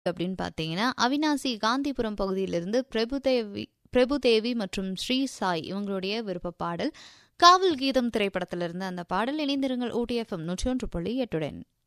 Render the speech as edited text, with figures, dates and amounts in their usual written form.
அப்படின்னு பார்த்தீங்கன்னா, அவினாசி காந்திபுரம் பகுதியிலிருந்து பிரபுதேவி மற்றும் ஸ்ரீ சாய் இவங்களுடைய விருப்ப பாடல் காவல் கீதம் திரைப்படத்திலிருந்து அந்த பாடல். இணைந்திருங்கள் OTFM 101.8.